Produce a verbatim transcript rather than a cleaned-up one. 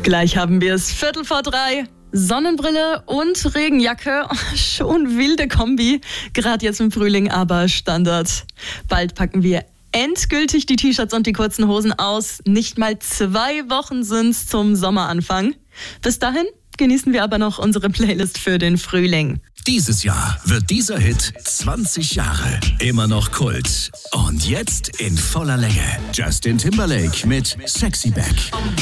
Gleich haben wir es Viertel vor drei. Sonnenbrille und Regenjacke, schon wilde Kombi, gerade jetzt im Frühling, aber Standard. Bald packen wir endgültig die T-Shirts und die kurzen Hosen aus. Nicht mal zwei Wochen sind's zum Sommeranfang. Bis dahin genießen wir aber noch unsere Playlist für den Frühling. Dieses Jahr wird dieser Hit zwanzig Jahre. Immer noch Kult. Und jetzt in voller Länge. Justin Timberlake mit Sexy Back.